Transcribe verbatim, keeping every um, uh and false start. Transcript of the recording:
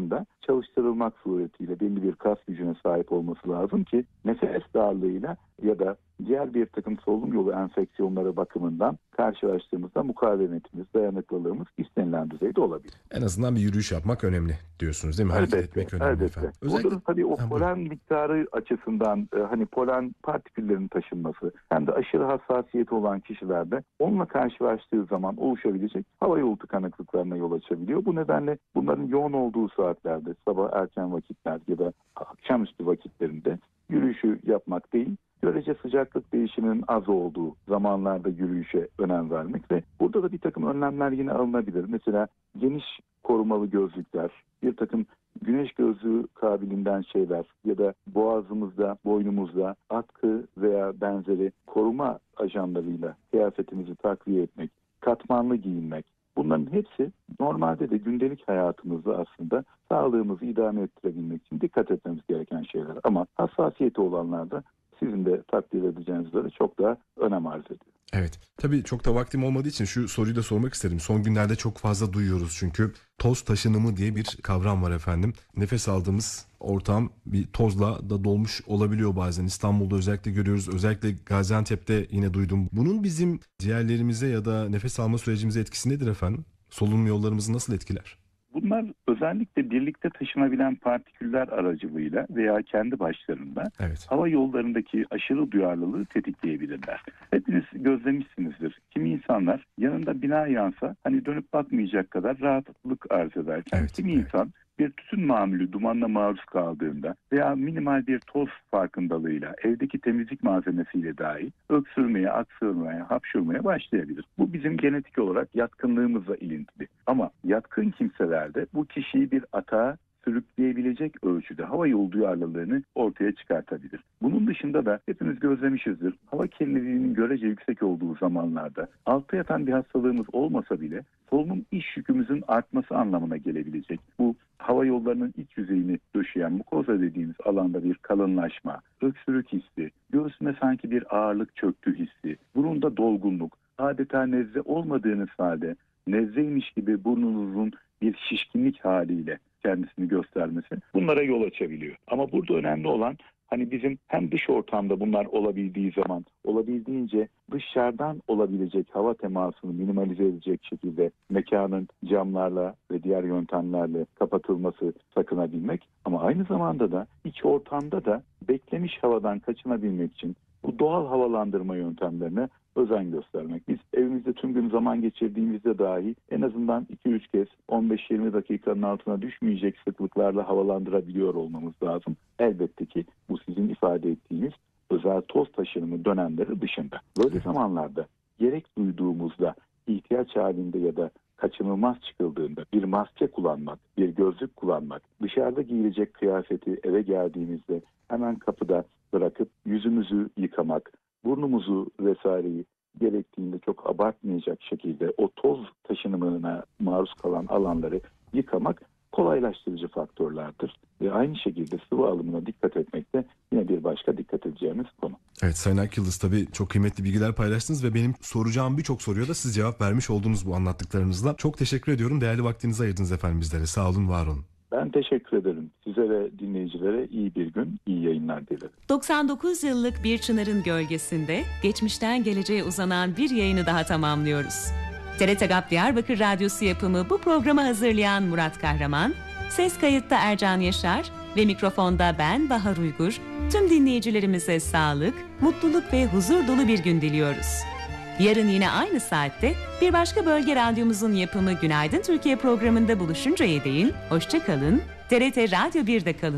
dışında çalıştırılmak suretiyle belli bir kas gücüne sahip olması lazım ki nefes darlığıyla ya da diğer bir takım solunum yolu enfeksiyonları bakımından karşılaştığımızda mukavemetimiz, dayanıklılığımız istenilen düzeyde olabilir. En azından bir yürüyüş yapmak önemli diyorsunuz değil mi? Hareket Elbette, etmek önemli elbette. efendim. Özellikle... Burada tabii o ha, polen miktarı açısından e, hani polen partiküllerin taşınması hem de aşırı hassasiyeti olan kişilerde onunla karşılaştığı zaman oluşabilecek hava yolu tıkanıklıklarına yol açabiliyor. Bu nedenle bunların yoğun olduğu saatlerde, sabah erken vakitler ya da akşamüstü vakitlerinde yürüyüşü yapmak değil, görece sıcaklık değişiminin az olduğu zamanlarda yürüyüşe önem vermek ve burada da bir takım önlemler yine alınabilir. Mesela geniş korumalı gözlükler, bir takım güneş gözlüğü kabiliğinden şeyler ya da boğazımızda, boynumuzda atkı veya benzeri koruma ajanlarıyla kıyafetimizi takviye etmek, katmanlı giyinmek. Bunların hepsi normalde de gündelik hayatımızda aslında sağlığımızı idame ettirebilmek için dikkat etmemiz gereken şeyler. Ama hassasiyeti olanlarda sizin de takdir edeceğiniz üzere çok daha önem arz ediyor. Evet. Tabii çok da vaktim olmadığı için şu soruyu da sormak isterim. Son günlerde çok fazla duyuyoruz çünkü toz taşınımı diye bir kavram var efendim. Nefes aldığımız ortam bir tozla da dolmuş olabiliyor bazen. İstanbul'da özellikle görüyoruz. Özellikle Gaziantep'te yine duydum. Bunun bizim ciğerlerimize ya da nefes alma sürecimize etkisi nedir efendim? Solunum yollarımızı nasıl etkiler? Bunlar özellikle birlikte taşınabilen partiküller aracılığıyla veya kendi başlarında evet. hava yollarındaki aşırı duyarlılığı tetikleyebilirler. Hepiniz gözlemişsinizdir. Kimi insanlar yanında bina yansa hani dönüp bakmayacak kadar rahatlık arz ederken evet, kimi evet. insan bir tütün mamülü dumanla maruz kaldığında veya minimal bir toz farkındalığıyla evdeki temizlik malzemesiyle dahi öksürmeye, aksırmaya, hapşurmaya başlayabilir. Bu bizim genetik olarak yatkınlığımızla ilintili. Ama yatkın kimselerde bu kişiyi bir atağa sürükleyebilecek ölçüde hava yolu duyarlılığını ortaya çıkartabilir. Bunun dışında da hepimiz gözlemişizdir. Hava kirliliğinin görece yüksek olduğu zamanlarda altta yatan bir hastalığımız olmasa bile solunum iş yükümüzün artması anlamına gelebilecek. Bu hava yollarının iç yüzeyini döşeyen mukoza dediğimiz alanda bir kalınlaşma, öksürük hissi, göğsüme sanki bir ağırlık çöktü hissi, burunda dolgunluk, adeta nezle olmadığınız halde nezleymiş gibi burnunuzun bir şişkinlik haliyle kendisini göstermesi bunlara yol açabiliyor. Ama burada önemli olan hani bizim hem dış ortamda bunlar olabildiği zaman olabildiğince dışarıdan olabilecek hava temasını minimalize edecek şekilde mekanın camlarla ve diğer yöntemlerle kapatılması sakınabilmek ama aynı zamanda da iç ortamda da beklemiş havadan kaçınabilmek için bu doğal havalandırma yöntemlerine özen göstermek. Biz evimizde tüm gün zaman geçirdiğimizde dahi en azından iki üç kez on beş yirmi dakikanın altına düşmeyecek sıklıklarla havalandırabiliyor olmamız lazım. Elbette ki bu sizin ifade ettiğiniz özel toz taşınımı dönemleri dışında. Böyle zamanlarda gerek duyduğumuzda ihtiyaç halinde ya da kaçınılmaz çıkıldığında bir maske kullanmak, bir gözlük kullanmak, dışarıda giyilecek kıyafeti eve geldiğimizde hemen kapıda bırakıp yüzümüzü yıkamak, burnumuzu vesaireyi gerektiğinde çok abartmayacak şekilde o toz taşınımına maruz kalan alanları yıkamak kolaylaştırıcı faktörlerdir. Ve aynı şekilde sıvı alımına dikkat etmek de yine bir başka dikkat edeceğimiz konu. Evet Sayın Akyıldız tabii çok kıymetli bilgiler paylaştınız ve benim soracağım birçok soruya da siz cevap vermiş oldunuz bu anlattıklarınızla. Çok teşekkür ediyorum. Değerli vaktinizi ayırdınız efendim bizlere. Sağ olun, var olun. Ben teşekkür ederim. Size ve dinleyicilere iyi bir gün, iyi yayınlar dilerim. doksan dokuz yıllık bir çınarın gölgesinde geçmişten geleceğe uzanan bir yayını daha tamamlıyoruz. T R T GAP Diyarbakır Radyosu yapımı bu programı hazırlayan Murat Kahraman, ses kayıtta Ercan Yaşar ve mikrofonda ben Bahar Uygur, tüm dinleyicilerimize sağlık, mutluluk ve huzur dolu bir gün diliyoruz. Yarın yine aynı saatte bir başka bölge radyomuzun yapımı Günaydın Türkiye programında buluşuncaya değin, hoşça kalın, T R T Radyo bir'de kalın.